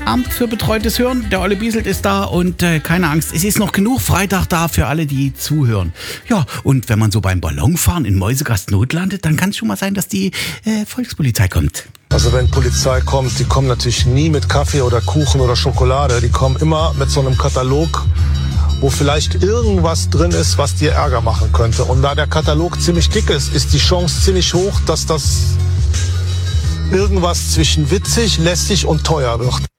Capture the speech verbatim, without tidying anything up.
Amt für betreutes Hören. Der Olle Bieselt ist da und äh, keine Angst, es ist noch genug Freitag da für alle, die zuhören. Ja, und wenn man so beim Ballonfahren in Mäusegast Not landet, dann kann es schon mal sein, dass die äh, Volkspolizei kommt. Also wenn Polizei kommt, die kommen natürlich nie mit Kaffee oder Kuchen oder Schokolade. Die kommen immer mit so einem Katalog, wo vielleicht irgendwas drin ist, was dir Ärger machen könnte. Und da der Katalog ziemlich dick ist, ist die Chance ziemlich hoch, dass das irgendwas zwischen witzig, lästig und teuer wird.